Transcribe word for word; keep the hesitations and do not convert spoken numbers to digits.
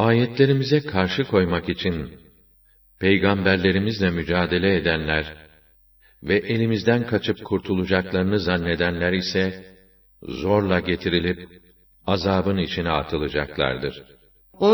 Ayetlerimize karşı koymak için peygamberlerimizle mücadele edenler ve elimizden kaçıp kurtulacaklarını zannedenler ise zorla getirilip azabın içine atılacaklardır.